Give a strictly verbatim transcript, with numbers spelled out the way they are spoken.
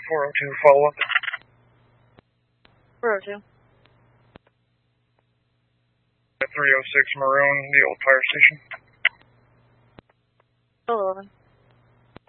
four oh two, follow up. four oh two. three oh six Maroon, the old fire station. eleven.